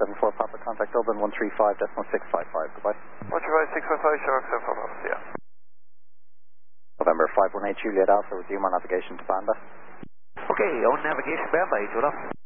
174 Papa, contact Dublin 135.655, goodbye. 135.655, Shark 7 yeah. November 518 Juliet Alpha, resume our navigation to Banda. Okay, on navigation Banda, 8 up.